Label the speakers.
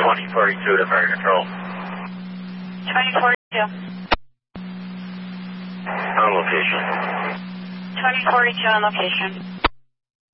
Speaker 1: 2042 to Fire Control.
Speaker 2: 2042.
Speaker 1: On location.
Speaker 2: 2042 on location.